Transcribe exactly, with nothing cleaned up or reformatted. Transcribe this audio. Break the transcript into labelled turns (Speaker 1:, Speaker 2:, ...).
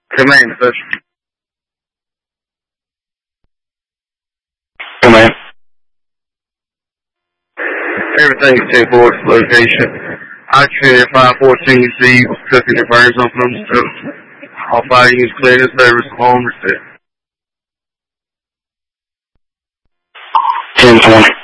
Speaker 1: Command session. Command. Everything's ten four location. Occupant at five fourteen C, cooking and burns on from the stove. All fire units cleared in service, home reset. ten twenty.